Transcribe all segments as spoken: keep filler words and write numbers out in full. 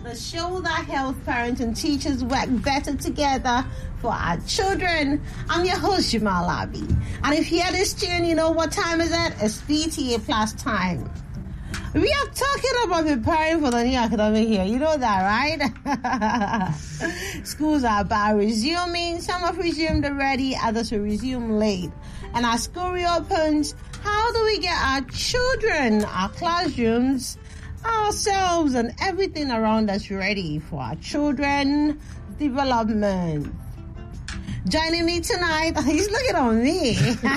the show that helps parents and teachers work better together for our children. I'm your host, Jamal Abi. And if you hear this tune, you know what time is it? It's P T A Plus time. We are talking about preparing for the new academic year. You know that, right? Schools are about resuming. Some have resumed already, others will resume late. And as school reopens, how do we get our children, our classrooms, ourselves, and everything around us ready for our children development? Joining me tonight, he's looking on me.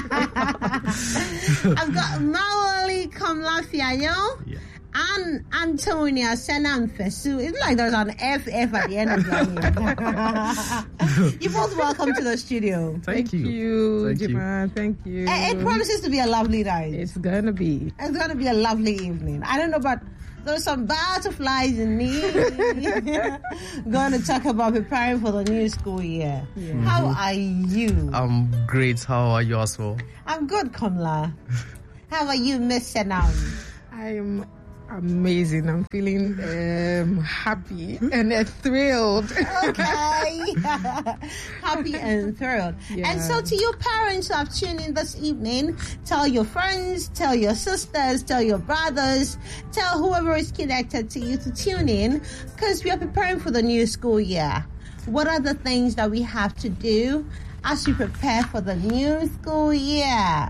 I've got Mawali Komlafiayo yeah. and Antonia Senam Fesu. It's like there's an F F at the end of your name. You're both welcome to the studio. Thank, Thank you. you Thank Jima. you. Thank you. It, it promises to be a lovely night. It's going to be. It's going to be a lovely evening. I don't know about... There's some butterflies in me. Going to talk about preparing for the new school year. Yeah. Mm-hmm. How are you? I'm great. How are you as well? I'm good, Kamla. How are you, Miss Senam? I'm amazing. I'm feeling um, happy and uh, thrilled. Okay. Happy and thrilled. Yeah. And so to your parents who have tuned in this evening, tell your friends, tell your sisters, tell your brothers, tell whoever is connected to you to tune in, because we are preparing for the new school year. What are the things that we have to do as we prepare for the new school year?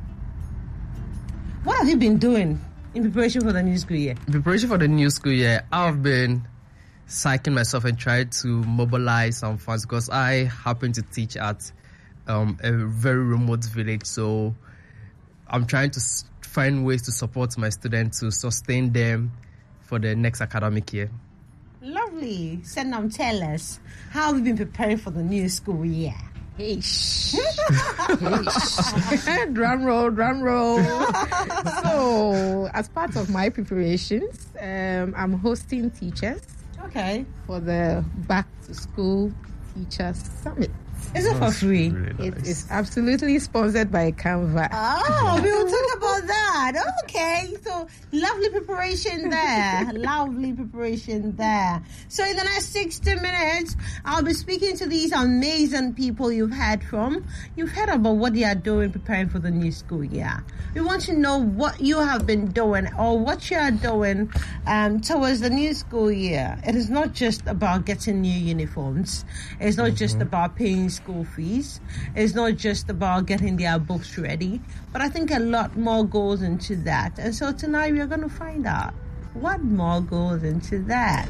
What have you been doing in preparation for the new school year? In preparation for the new school year, I've been psyching myself and trying to mobilize some funds because I happen to teach at um, a very remote village. So I'm trying to s- find ways to support my students to sustain them for the next academic year. Lovely. Senam, tell us, how have you been preparing for the new school year? Ish. Ish. Drum roll, drum roll. So, as part of my preparations, um, I'm hosting teachers. Okay. For the Back to School Teachers Summit. Is it for free? Really nice. It is absolutely sponsored by Canva. Oh, we will talk about that. Okay, so lovely preparation there. Lovely preparation there. So in the next sixty minutes, I'll be speaking to these amazing people you've heard from. You've heard about what they are doing preparing for the new school year. We want to know what you have been doing or what you are doing um, towards the new school year. It is not just about getting new uniforms. It's not mm-hmm. just about paying school fees. It's not just about getting their books ready, but I think a lot more goes into that. And so tonight we are going to find out what more goes into that.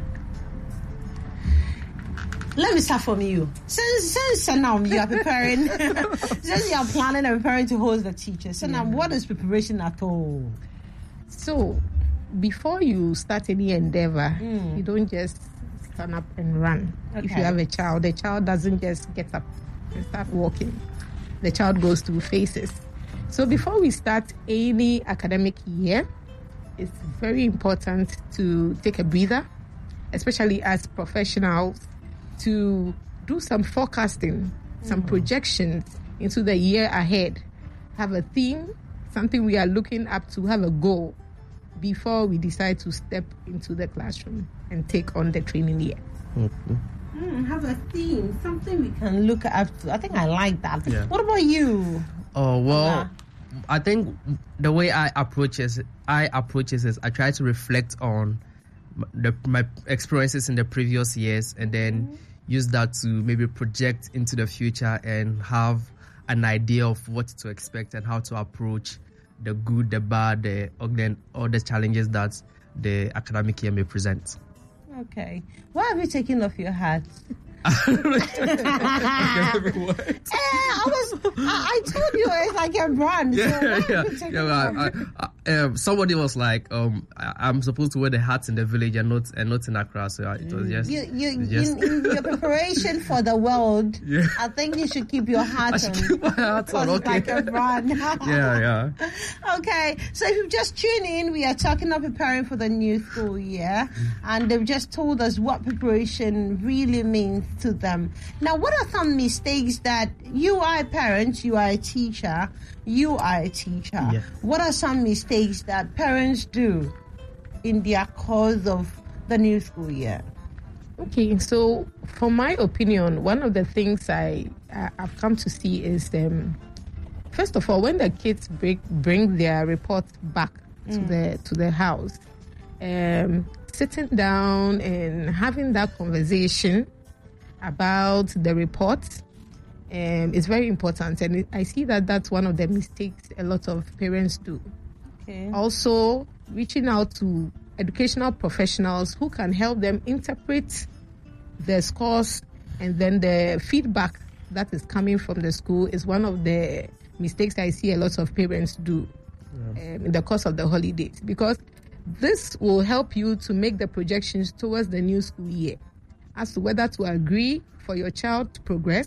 Let me start from you. Since since Senam, you are preparing, since you are planning and preparing to host the teachers, Senam, mm. what is preparation at all? So, before you start any endeavor, mm. you don't just stand up and run. Okay. If you have a child, the child doesn't just get up and start walking. The child goes through phases. So before we start any academic year, it's very important to take a breather, especially as professionals, to do some forecasting, some mm-hmm. projections into the year ahead. Have a theme, something we are looking up to, have a goal before we decide to step into the classroom and take on the training year. Mm-hmm. Mm, have a theme, something we can look up to. I think I like that. Yeah. What about you? Oh, well, uh, I think the way I approach it, I approach it is I try to reflect on the, my experiences in the previous years and then mm-hmm. use that to maybe project into the future and have an idea of what to expect and how to approach the good, the bad, the then all the challenges that the academic year may present. Okay. Why have you taken off your hat? I was. I, I told you it's like a brand. Yeah, so yeah. yeah I, I, I, um, somebody was like, um, I, "I'm supposed to wear the hats in the village and not and not in Accra." So it was just. You, you, just... In, in your preparation for the world, yeah. I think you should keep your hat I should on. keep my hat on. Okay. It's like a brand. yeah, yeah. Okay, so if you've just tuned in, we are talking about preparing for the new school year, and they've just told us what preparation really means to them. Now, what are some mistakes that you are a parent, you are a teacher, you are a teacher. Yeah. What are some mistakes that parents do in their course of the new school year? Okay, so for my opinion, one of the things I, I I've come to see is um, first of all, when the kids break, bring their reports back to mm. the to the house, um, sitting down and having that conversation about the report um, is very important, and I see that that's one of the mistakes a lot of parents do. Okay. Also, reaching out to educational professionals who can help them interpret the scores and then the feedback that is coming from the school is one of the mistakes I see a lot of parents do yeah. um, in the course of the holidays, because this will help you to make the projections towards the new school year as to whether to agree for your child to progress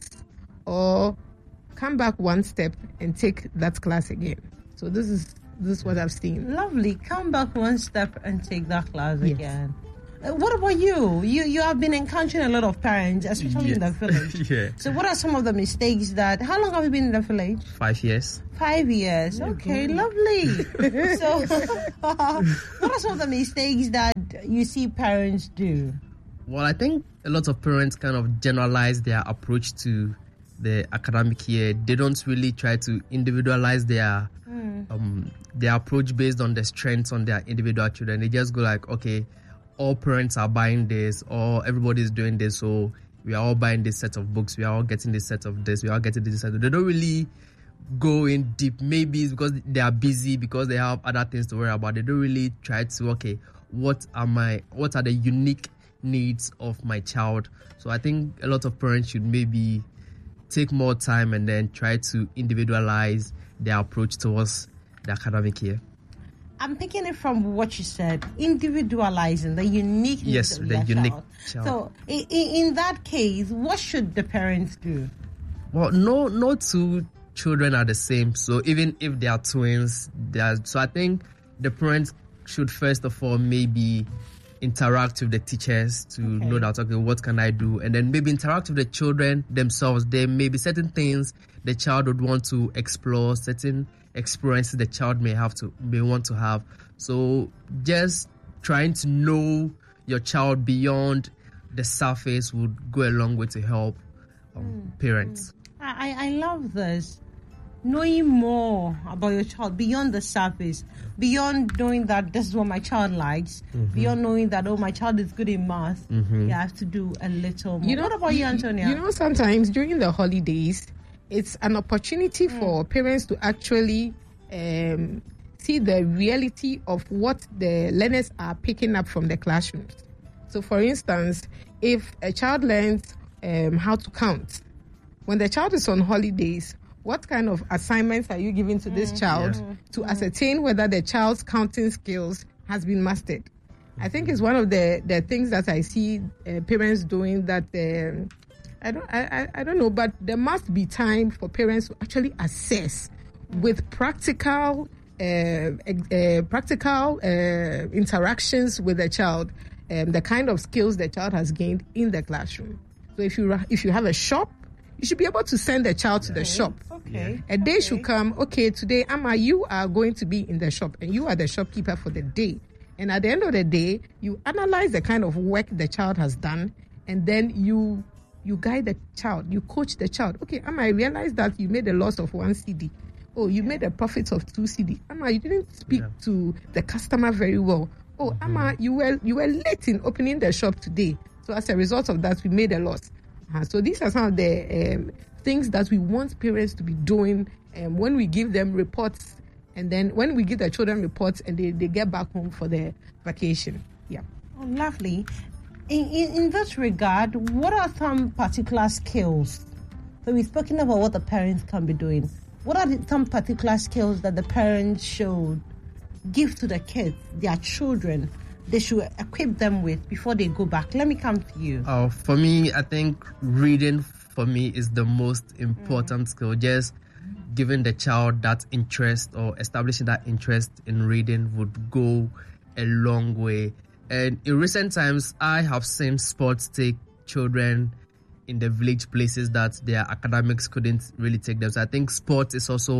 or come back one step and take that class again. So this is This is what I've seen. Lovely. Come back one step and take that class yes. again. Uh, what about you? You you have been encountering a lot of parents, especially yes. in the village. yeah. So what are some of the mistakes that... How long have you been in the village? Five years. Five years. Okay, mm-hmm. lovely. So uh, what are some of the mistakes that you see parents do? Well, I think a lot of parents kind of generalize their approach to the academic year. They don't really try to individualize their mm. um, their approach based on the strengths on their individual children. They just go like, okay, all parents are buying this, or everybody's doing this, so we are all buying this set of books, we are all getting this set of this, we are all getting this set of... They don't really go in deep. Maybe it's because they are busy, because they have other things to worry about. They don't really try to, okay, what are my, what are the unique needs of my child? So I think a lot of parents should maybe take more time and then try to individualize their approach towards the academic year. I'm picking it from what you said, individualizing the unique needs yes, of the your unique child. child. So in, in that case, what should the parents do? Well, no, no two children are the same. So even if they are twins, they are, so I think the parents should first of all maybe interact with the teachers to okay. know that, okay, what can I do? And then maybe interact with the children themselves. There may be certain things the child would want to explore, certain experiences the child may have to, may want to have. So just trying to know your child beyond the surface would go a long way to help um, mm. parents. I, I love this. Knowing more about your child beyond the surface, beyond knowing that this is what my child likes, mm-hmm. beyond knowing that, oh, my child is good in math, mm-hmm. you have to do a little more. You know, what about you, Antonia? You know, sometimes during the holidays, it's an opportunity mm. for parents to actually um, see the reality of what the learners are picking up from the classrooms. So, for instance, if a child learns um, how to count, when the child is on holidays, what kind of assignments are you giving to this mm, child yeah. to mm. ascertain whether the child's counting skills has been mastered? I think it's one of the, the things that I see uh, parents doing that um, I don't I, I don't know, but there must be time for parents to actually assess with practical uh, uh, practical uh, interactions with the child um, the kind of skills the child has gained in the classroom. So if you if you have a shop, you should be able to send the child to the shop. Okay. A day okay. should come, okay, today, Amma, you are going to be in the shop and you are the shopkeeper for the day. And at the end of the day, you analyze the kind of work the child has done, and then you you guide the child, you coach the child. Okay, Amma, I realize that you made a loss of one C D. Oh, you yeah. made a profit of two C D. Amma, you didn't speak yeah. to the customer very well. Oh, mm-hmm. Amma, you were you were late in opening the shop today. So as a result of that, we made a loss. Uh, so these are some of the um, things that we want parents to be doing um, when we give them reports, and then when we give the children reports and they, they get back home for their vacation. Yeah. Oh, lovely. In, in, in this regard, what are some particular skills? So we've spoken about what the parents can be doing. What are the, some particular skills that the parents should give to the kids, their children, they should equip them with before they go back? Let me come to you. Oh, for me, I think reading for me is the most important mm. skill. Just giving the child that interest or establishing that interest in reading would go a long way. And in recent times, I have seen sports take children in the village places that their academics couldn't really take them. So I think sports is also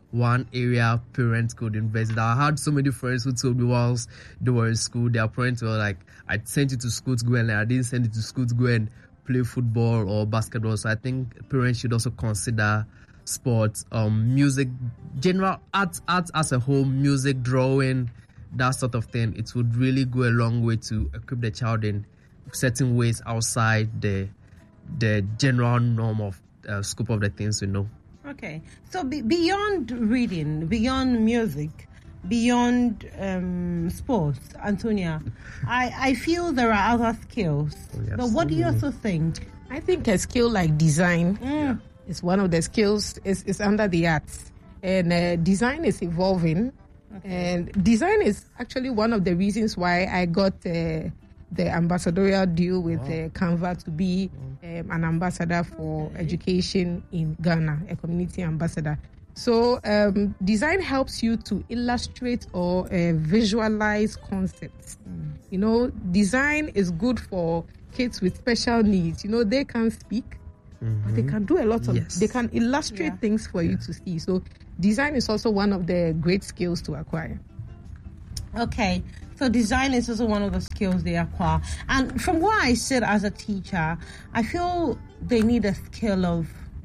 one area parents could invest in. I had so many friends who told me whilst they were in school, their parents were like, I sent you to school to go and I didn't send you to school to go and play football or basketball. So I think parents should also consider sports, um, music, general art, art as a whole, music, drawing, that sort of thing. It would really go a long way to equip the child in certain ways outside the the general norm of uh, scope of the things we know. Okay, so be- beyond reading, beyond music, beyond um, sports, Antonia, I, I feel there are other skills. Oh, yes. But what do you also think? I think a skill like design Mm. is one of the skills. Is is under the arts, and uh, design is evolving. And design is actually one of the reasons why I got uh, the ambassadorial deal with uh, Canva to be um, an ambassador for education in Ghana, a community ambassador. So um, design helps you to illustrate or uh, visualize concepts. Mm. You know, design is good for kids with special needs. You know, they can't speak, mm-hmm. but they can do a lot of, yes. they can illustrate yeah. things for yeah. you to see. So design is also one of the great skills to acquire. Okay, so design is also one of the skills they acquire. And from where I sit as a teacher, I feel they need a skill of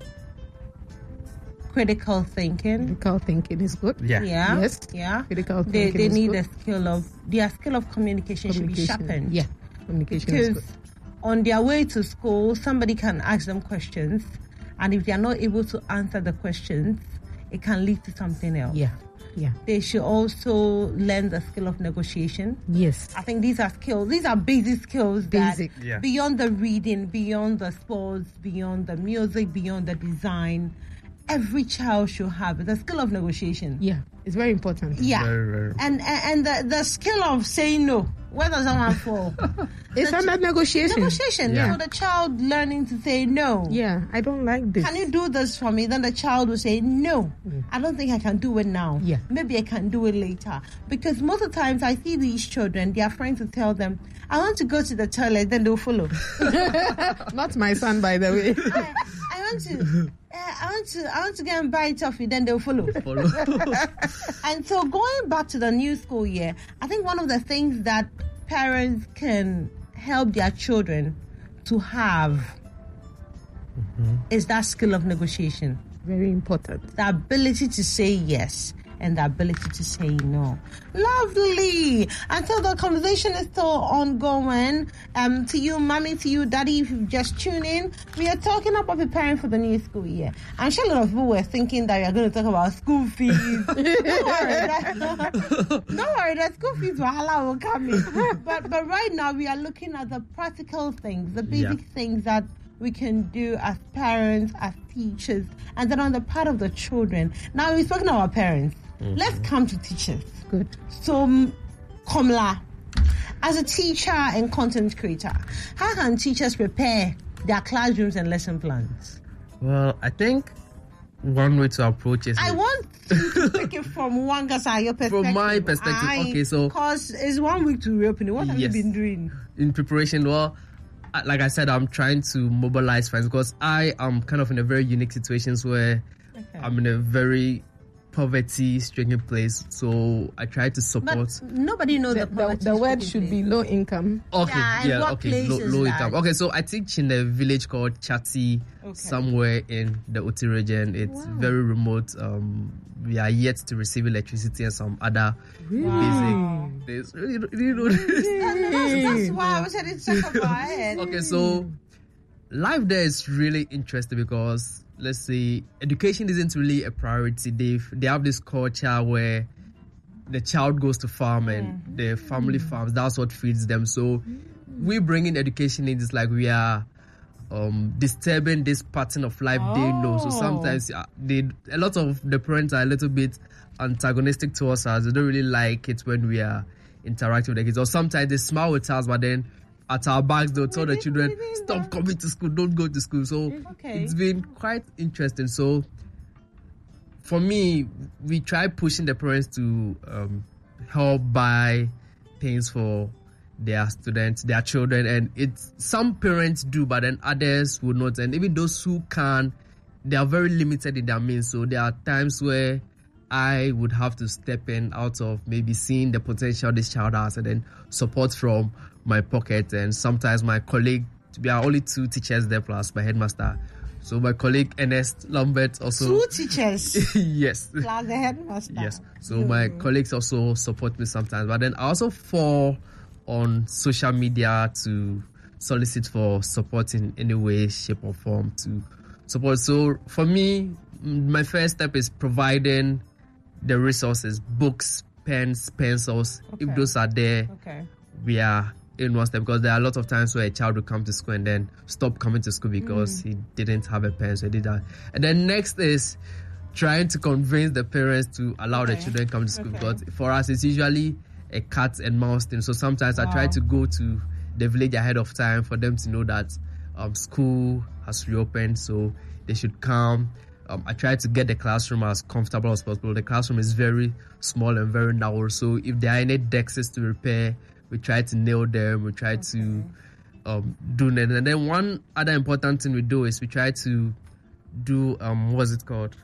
critical thinking. Critical thinking is good. Yeah. Yeah. Yes. Yeah. Critical they, thinking they is need good. a skill of, their skill of communication, Communication. should be sharpened. Yeah. Communication Because is good. on their way to school, somebody can ask them questions. And if they are not able to answer the questions, it can lead to something else. Yeah. Yeah. They should also learn the skill of negotiation. Yes. I think these are skills. These are basic skills Basic. that Yeah. beyond the reading, beyond the sports, beyond the music, beyond the design, every child should have the skill of negotiation. Yeah. It's very important. Yeah. Very, very. And and the, the skill of saying no. Where does someone fall? It's The under ch- negotiation. Negotiation. Yeah. So the child learning to say no. Yeah. I don't like this. Can you do this for me? Then the child will say, no, I don't think I can do it now. Yeah. Maybe I can do it later. Because most of the times I see these children, their friends will tell them, I want to go to the toilet, then they'll follow. Not my son, by the way. I, I want to, uh, I want to, I want to go and buy toffee, then they'll follow. Follow. And so going back to the new school year, I think one of the things that parents can help their children to have mm-hmm. is that skill of negotiation. Very important. The ability to say yes and the ability to say no. Lovely. Until the conversation is still ongoing, um, to you, mommy, to you, daddy, if you've just tuned in, we are talking about preparing for the new school year. I'm sure a lot of people were thinking that we are going to talk about school fees. Don't worry, that, don't worry, the school fees wahala will come in. But but right now we are looking at the practical things, the basic Yeah. things that we can do as parents, as teachers, and then on the part of the children. Now we've spoken about parents. Mm-hmm. Let's come to teachers. Good. So, um, Komla, as a teacher and content creator, how can teachers prepare their classrooms and lesson plans? Well, I think one way to approach is I want you to take it from Wangasa, your perspective. From my perspective, I, okay, so- because it's one week to reopen it. What have Yes. you been doing? in preparation. Well, I- like I said, I'm trying to mobilize friends because I am kind of in a very unique situations where Okay. I'm in a very poverty-stricken place. So I try to support. But nobody knows The, the, the, poverty the word stricken should place. be low income. Okay, Yeah, and yeah, what okay, place low, is low that? income. Okay, so I teach in a village called Chati, Okay. somewhere in the Oti region. It's Wow. very remote. Um, we are yet to receive electricity and some other Wow. basic. There's really, really know this. That's, that's why I was heading to talk about it. Okay, so life there is really interesting because let's say education isn't really a priority. They they have this culture where the child goes to farm and the family farms. That's what feeds them. So we bring in education in. It's like we are um, disturbing this pattern of life they know. So Oh. sometimes uh, they a lot of the parents are a little bit antagonistic to us as they don't really like it when we are interacting with the kids. Or sometimes they smile with us, but then at our backs they'll tell the children, stop coming to school, don't go to school. So Okay. it's been quite interesting. So for me, we try pushing the parents to um, help buy things for their students, their children, and it's some parents do, but then others will not. And even those who can, they are very limited in their means. So there are times where I would have to step in out of maybe seeing the potential this child has, and then support from my pocket. And sometimes my colleague, we are only two teachers there plus my headmaster. So my colleague Ernest Lambert also. Two teachers. Yes. Plus the headmaster. Yes. So mm. my colleagues also support me sometimes, but then I also fall on social media to solicit for support in any way, shape, or form to support. So for me, my first step is providing the resources, books, pens, pencils. Okay. If those are there, okay. we are in one step, because there are a lot of times where a child will come to school and then stop coming to school because mm. he didn't have a pen, so he did that. And then next is trying to convince the parents to allow okay. the children come to school, okay. because for us it's usually a cat and mouse thing. So sometimes wow. I try to go to the village ahead of time for them to know that um, school has reopened, so they should come. Um, I try to get the classroom as comfortable as possible. The classroom is very small and very narrow, so if there are any desks to repair, we try to nail them. We try okay. to um, do that. And then one other important thing we do is we try to do um, what's it called?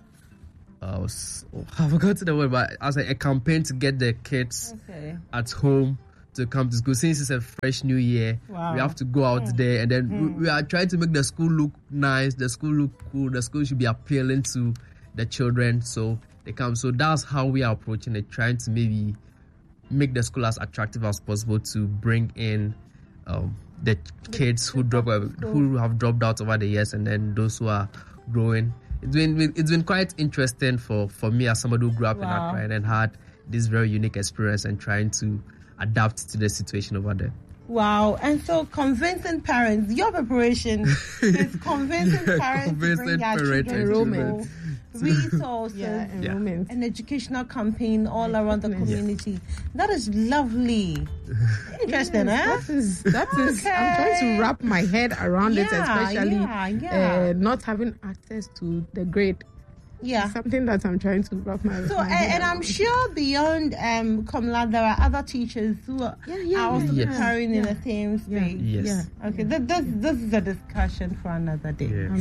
Uh, oh, I forgot the word, but as a, a campaign to get the kids okay. at home to come to school. Since it's a fresh new year, wow. we have to go out mm. there, and then mm. we, we are trying to make the school look nice, the school look cool, the school should be appealing to the children, so they come. So that's how we are approaching it, trying to maybe make the school as attractive as possible to bring in um, the kids who drop who have dropped out over the years, and then those who are growing. It's been it's been quite interesting for, for me as somebody who grew up wow. in Accra and had this very unique experience and trying to adapt to the situation over there. Wow. And so convincing parents, your preparation is convincing yeah, parents convincing to bring their children to resources, yeah, yeah. an educational campaign all around the community. Yes. That is lovely. Interesting, yes, eh? That is, that okay. is, I'm trying to wrap my head around yeah, it, especially yeah, yeah. Uh, not having access to the grade. Yeah. It's something that I'm trying to wrap my, so, my and, head and I'm sure beyond um, Komla, there are other teachers who are, yeah, yeah, are also yes. preparing yeah. in the same space. Yes. Yeah. Okay, yeah. This, this, this is a discussion for another day. Yeah.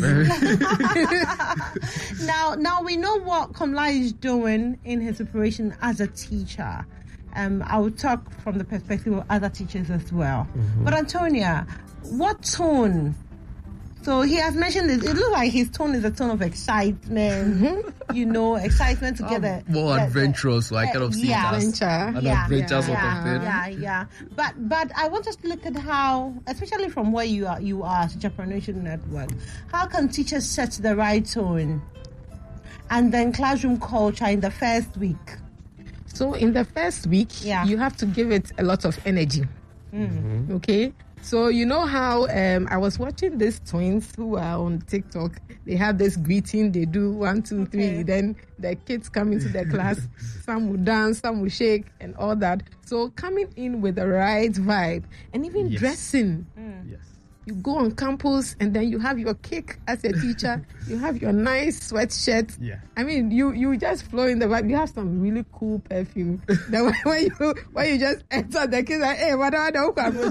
now, now we know what Komla is doing in his preparation as a teacher. Um, I will talk from the perspective of other teachers as well. Mm-hmm. But Antonia, what tone? So he has mentioned this. It looks like his tone is a tone of excitement, mm-hmm. you know, excitement together. Um, more the, adventurous, the, so I kind of see yeah, it as adventure. an yeah, adventure yeah, sort yeah, of thing. Yeah, yeah. But but I want us to look at how, especially from where you are, you are, Entrepreneurship Network, how can teachers set the right tone, and then classroom culture in the first week? So in the first week, yeah. you have to give it a lot of energy. Mm-hmm. Okay. So you know how um, I was watching these twins who are on TikTok. They have this greeting. They do one, two, okay. three. Then the kids come into the class. Some will dance, some will shake, and all that. So coming in with the right vibe, and even yes. dressing. Mm. Yes. You go on campus and then you have your cake as a teacher. You have your nice sweatshirt. Yeah. I mean, you you just flow in the vibe. You have some really cool perfume. Then when you when you just enter the kids, like, hey, what are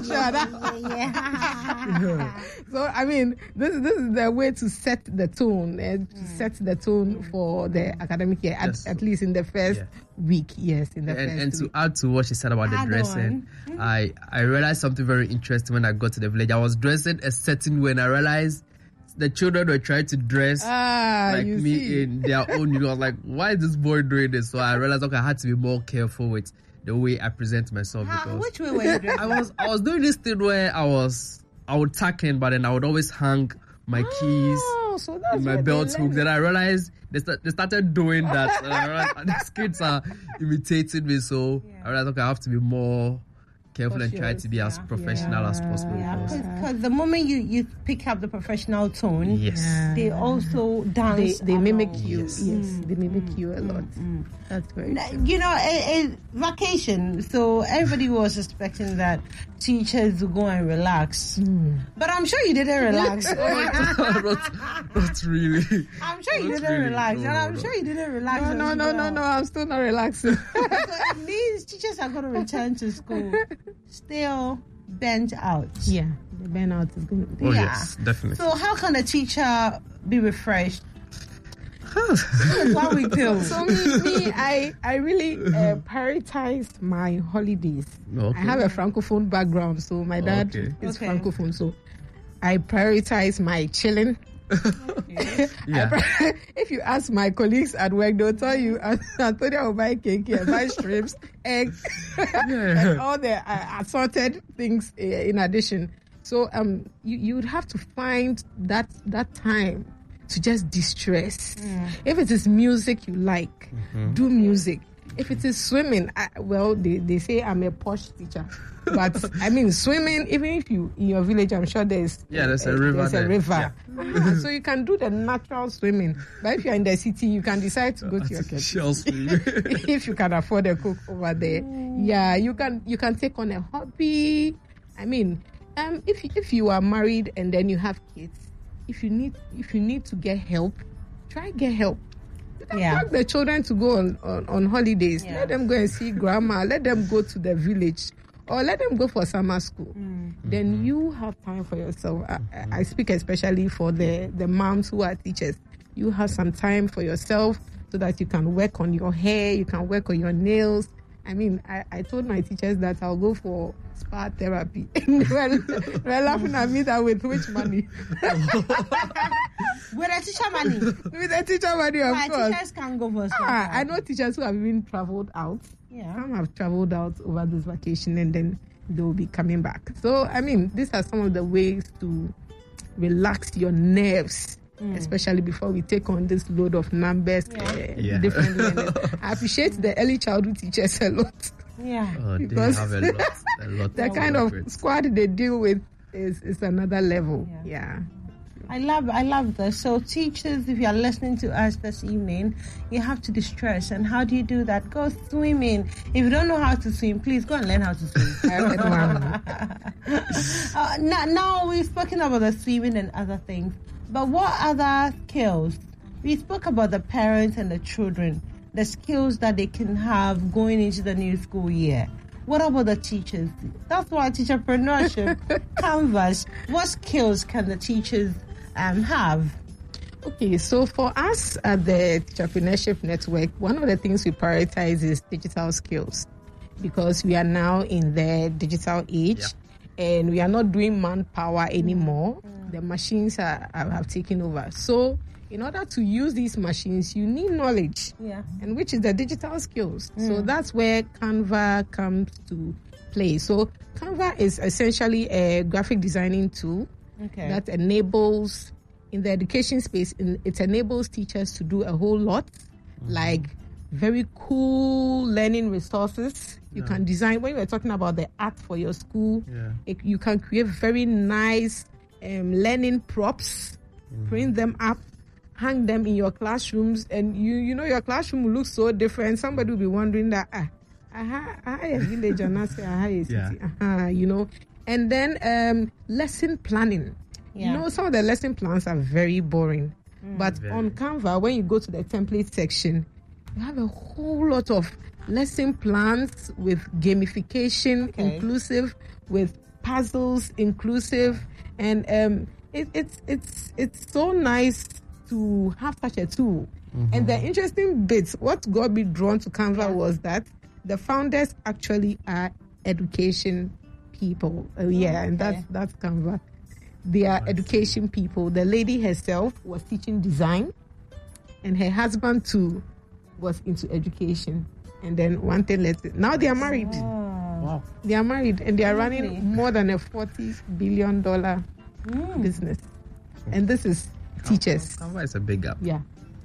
yeah. So I mean, this this is the way to set the tone, uh, to mm. set the tone for the academic year. Yes. At, at least in the first. Yeah. week, yes, in the and, first and to week. add to what she said about add the dressing, mm-hmm. I I realized something very interesting when I got to the village. I was dressing a certain way, and I realized the children were trying to dress ah, like me see. in their own. You know, I was like, why is this boy doing this? So I realized, okay, I had to be more careful with the way I present myself. How, because which way were you dressing? I was I was doing this thing where I was I would tuck in, but then I would always hang my oh, keys so that's in my belt hook. Then I realized they, start, they started doing that. And I realized these kids are imitating me, so yeah. I realized, okay, I have to be more careful and try to be yeah. as professional yeah. as possible. Yeah, because the moment you, you pick up the professional tone, yes. they also dance. They, they mimic you. Yes, yes. Mm. they mimic mm. you a lot. Mm. That's very true. You know, a, a vacation, so everybody was expecting that teachers would go and relax. Mm. But I'm sure you didn't relax. not, not really. I'm sure you not didn't really. relax. No, and I'm no. sure you didn't relax. No, no, no, well. no, no. I'm still not relaxing. So it means teachers are going to return to school still bent out. Yeah, the burnout is going to be. Oh, yeah. yes, definitely. So how can a teacher be refreshed? One week pill. So me, me, I, I really uh, prioritize my holidays. Okay. I have a francophone background, so my dad Okay. is Okay. francophone. So I prioritize my chilling. Yeah. I, if you ask my colleagues at work, they'll tell you, Antonia will buy cake here, buy shrimps, eggs, Yeah. and all the uh, assorted things uh, in addition. So um, you you would have to find that that time to just distress. If it is music you like, do music. If it is swimming, I, well, they, they say I'm a posh teacher. But, I mean, swimming, even if you, in your village, I'm sure there's... Yeah, there's a river There's there. a river. Yeah. Ah, so you can do the natural swimming. But if you're in the city, you can decide to go to your kitchen. Shells. If you can afford a cook over there. Yeah, you can you can take on a hobby. I mean, um, if, if you are married and then you have kids, if you need if you need to get help, try get help. Yeah. Ask the children to go on, on, on holidays. Yeah. Let them go and see grandma. Let them go to the village. Or let them go for summer school. Mm. Then you have time for yourself. I, I speak especially for the, the moms who are teachers. You have some time for yourself so that you can work on your hair, you can work on your nails. I mean, I, I told my teachers that I'll go for spa therapy. they, were, they were laughing at me that with which money? With a teacher money. With the teacher money, of My course. teachers can go for spa. Ah, I know teachers who have even traveled out. Yeah. Some have traveled out over this vacation and then they will be coming back. So, I mean, these are some of the ways to relax your nerves, Mm. especially before we take on this load of numbers, Yeah. uh, Yeah. different learners. I appreciate the early childhood teachers a lot. Yeah. Oh, they Because have a lot, a lot The to kind work of with. squad they deal with is, is another level. Yeah. Yeah. I love I love this. So teachers, if you are listening to us this evening, you have to distress. And how do you do that? Go swimming. If you don't know how to swim, please go and learn how to swim. I heard one. uh, now, now we've spoken about the swimming and other things, but what other skills? We spoke about the parents and the children, the skills that they can have going into the new school year. What about the teachers? That's why teacherpreneurship, Canvas. What skills can the teachers um, have? Okay, so for us at the Teacherpreneurship Network, one of the things we prioritize is digital skills because we are now in the digital age Yeah. and we are not doing manpower anymore. Mm. The machines are, are, have taken over. So in order to use these machines, you need knowledge, Yeah. and which is the digital skills. Mm. So that's where Canva comes to play. So Canva is essentially a graphic designing tool Okay. that enables, in the education space, in, it enables teachers to do a whole lot, Mm-hmm. like very cool learning resources. You Yeah. can design, when you were talking about the art for your school, Yeah. it, you can create very nice um, learning props, Mm-hmm. print them up, hang them in your classrooms, and you you know your classroom will look so different. Somebody will be wondering that, ah, aha, aha, a village and I say, aha, a city, Yeah. aha, you know. And then um, lesson planning. Yeah. You know, some of the lesson plans are very boring. But Very. on Canva, when you go to the template section, you have a whole lot of lesson plans with gamification, Okay. inclusive, with puzzles, inclusive, and um, it, it's it's it's so nice to have such a tool. And the interesting bit, what got me drawn to Canva was that the founders actually are education people. Uh, yeah, and okay. that's that's Canva. They are education people. The lady herself was teaching design, and her husband too was into education. And then one thing led to, now they are married. Oh. Wow. They are married and they are Lovely. running more than a forty billion dollar Mm. business. And this is teachers. Canva is a big gap. Yeah.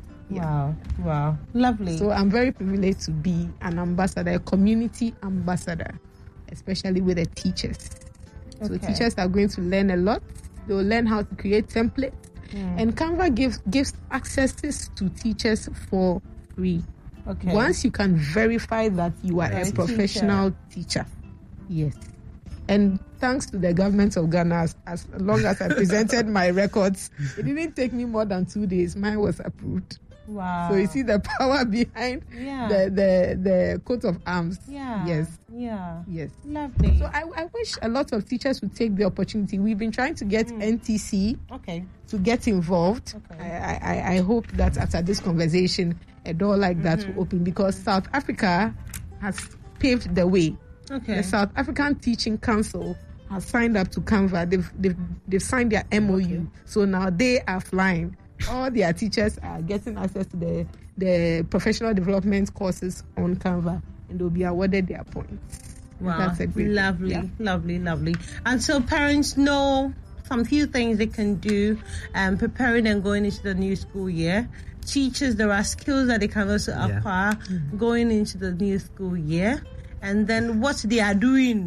Wow. Wow. Lovely. So I'm very privileged to be an ambassador, a community ambassador, especially with the teachers. So Okay. teachers are going to learn a lot. They will learn how to create templates. Mm. And Canva gives gives accesses to teachers for free. Okay. Once you can verify that you are Right. a professional teacher. Yes. And thanks to the government of Ghana, as, as long as I presented my records, it didn't take me more than two days. Mine was approved. Wow. So you see the power behind Yeah. the, the, the coat of arms. Yeah. Yes. Yeah. Yes. Lovely. So I, I wish a lot of teachers would take the opportunity. We've been trying to get N T C okay. to get involved. Okay. I, I, I hope that after this conversation, a door like that Mm-hmm. will open, because South Africa has paved the way. Okay. The South African Teaching Council has signed up to Canva. They've, they've, they've signed their M O U. Okay. So now they are flying. All their teachers are getting access to the, the professional development courses on Canva, and they'll be awarded their points. Wow. That's a great lovely, yeah. lovely, lovely. And so parents know some few things they can do, um, preparing and going into the new school year. Teachers, there are skills that they can also Yeah. acquire mm-hmm. going into the new school year. And then what they are doing.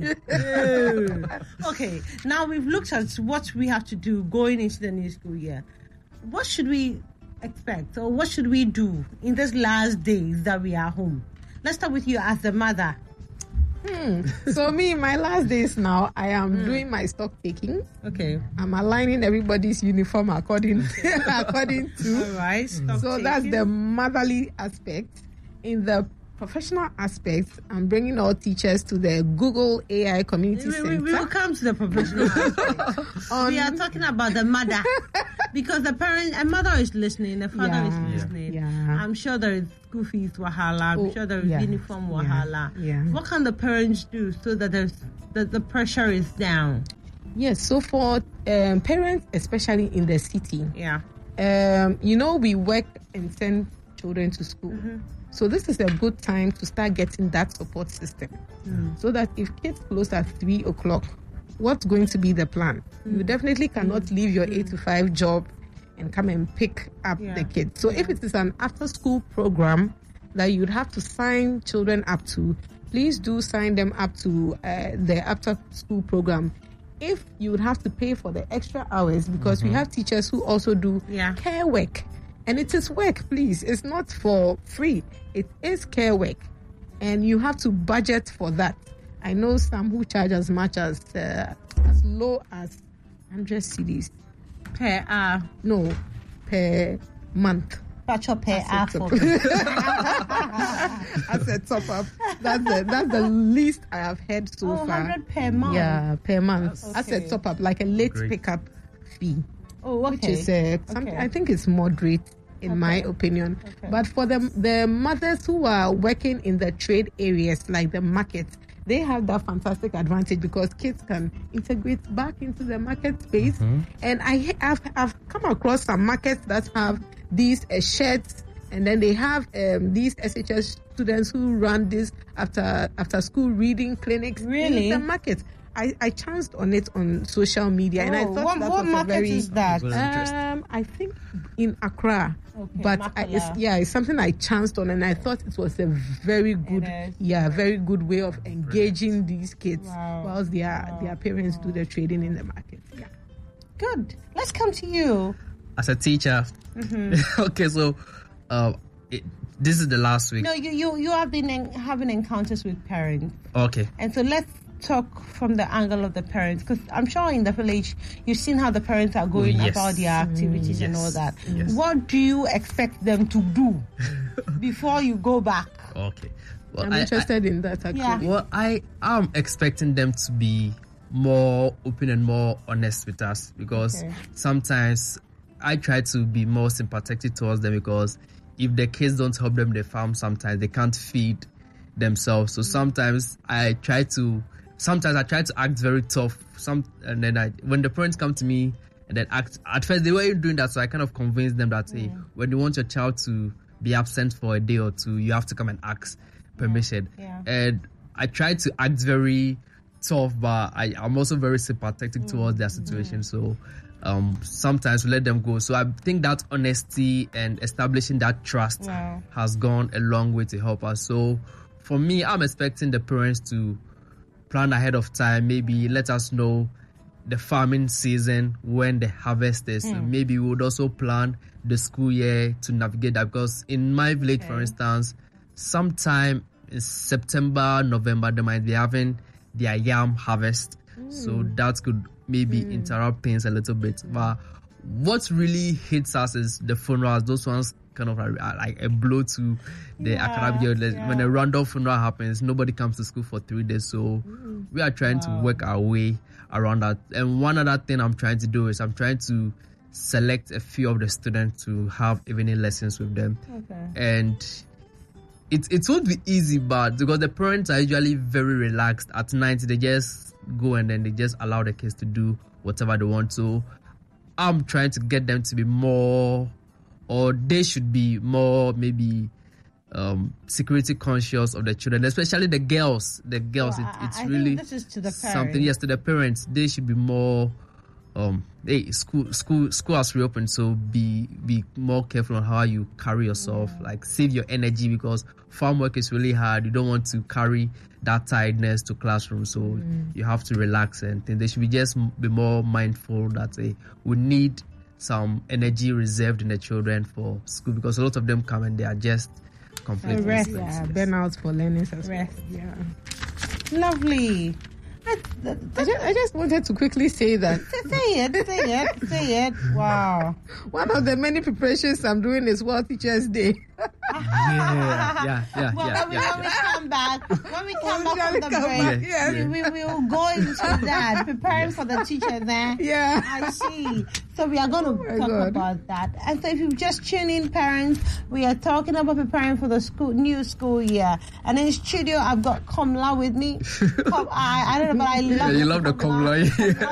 Yeah. Okay, now we've looked at what we have to do going into the new school year. What should we expect, or what should we do in these last days that we are home? Let's start with you as the mother. Hmm. So me, my last days now, I am mm. doing my stock taking. Okay. I'm aligning everybody's uniform according according to. All right. Stock so taking. That's the motherly aspect. In the professional aspect, I'm bringing all teachers to the Google A I Community we, Center. We, we will come to the professional aspect. On, we are talking about the mother. Because the parent, a mother is listening, the father yeah, is listening. Yeah. I'm sure there is school fees wahala. I'm oh, sure there is yeah, uniform wahala. Yeah, yeah. What can the parents do so that there's, that the pressure is down? Yes, so for um, parents, especially in the city, yeah, um, you know, we work and send children to school. Mm-hmm. So this is a good time to start getting that support system. Mm. So that if kids close at three o'clock, what's going to be the plan? Mm. You definitely cannot mm. leave your mm. eight to five job and come and pick up yeah. the kids. So yeah. if it is an after school program that you'd have to sign children up to, please do sign them up to uh, the after school program. If you would have to pay for the extra hours, because mm-hmm. we have teachers who also do yeah. care work. And it is work, please. It's not for free. It is care work. And you have to budget for that. I know some who charge as much as uh, as low as one hundred cedis. Per hour? No, per month. But your per hour for As a top up. That's the, that's the least I have heard so oh, far. one hundred per month? Yeah, per month. Okay. As a top up, like a late Great. pickup fee. Oh, okay. Which is, uh, some, okay. I think it's moderate in okay. my opinion. Okay. But for the, the mothers who are working in the trade areas, like the market, they have that fantastic advantage because kids can integrate back into the market space. Mm-hmm. And I have I've come across some markets that have these uh, sheds, and then they have um, these S H S students who run this after after school reading clinics really? in the market. I, I chanced on it on social media, oh, and I thought what, that what was market a very is that? Um, I think in Accra, okay, but I, it's, yeah, it's something I chanced on, and I thought it was a very good, yeah, very good way of engaging these kids wow. whilst their wow. their parents wow. do the trading in the market. Yeah, good. Let's come to you as a teacher. Mm-hmm. Okay, so uh, it, this is the last week. No, you you you have been en- having encounters with parents. Okay, and so let's talk from the angle of the parents, because I'm sure in the village you've seen how the parents are going yes. about their activities mm, yes. and all that. Yes. What do you expect them to do before you go back? Okay, well, I'm I, interested I, in that actually. Yeah. Well, I am expecting them to be more open and more honest with us, because okay. sometimes I try to be more sympathetic towards them, because if the kids don't help them in the farm, sometimes they can't feed themselves. So sometimes I try to Sometimes I try to act very tough. Some and then I, when the parents come to me and then act, at first they weren't doing that, so I kind of convince them that hey, mm. when you want your child to be absent for a day or two, you have to come and ask permission. Yeah. Yeah. And I try to act very tough, but I, I'm also very sympathetic mm. towards their situation. Mm. So um, sometimes we let them go. So I think that honesty and establishing that trust wow. has gone a long way to help us. So for me, I'm expecting the parents to plan ahead of time, maybe let us know the farming season when the harvest is. Mm. So maybe we would also plan the school year to navigate that, because in my village, okay. for instance, sometime in September, November, they might be having their yam harvest. Mm. So that could maybe mm. interrupt things a little bit. Mm. But what really hits us is the funerals. Those ones kind of a, like a blow to the Yeah, academic year. yeah. When a random funeral happens, nobody comes to school for three days. So mm. we are trying wow. to work our way around that. And one other thing I'm trying to do is I'm trying to select a few of the students to have evening lessons with them. Okay. And it it won't be easy, but because the parents are usually very relaxed at night, they just go and then they just allow the kids to do whatever they want. So I'm trying to get them to be more, or they should be more, maybe um, security conscious of the children, especially the girls. The girls, well, it, it's I, I really think this is to the something. Yes, to the parents, they should be more. Um, hey, school, school, school has reopened, so be be more careful on how you carry yourself. Yeah. Like save your energy, because farm work is really hard. You don't want to carry that tiredness to classroom, so mm. you have to relax and think. They should be just be more mindful that hey, we need some energy reserved in the children for school, because a lot of them come and they are just completely rest. Yeah, yes. Burnout for learning as well. Yeah, lovely. I, I, just, I just wanted to quickly say that. Say it, say it, say it. Wow. One of the many preparations I'm doing is World Teachers Day. yeah, yeah, yeah, well, yeah, when, we, yeah, when yeah. we come back, when we come When back we from the come break, back, yes. we, we, we will go into that, preparing for the teacher there. Yeah. I see. So we are going to Oh my talk God. about that. And so if you just tune in, parents, we are talking about preparing for the school new school year. And in studio, I've got Komla with me. Kom, I, I don't know, but I love Yeah, you love the Komla.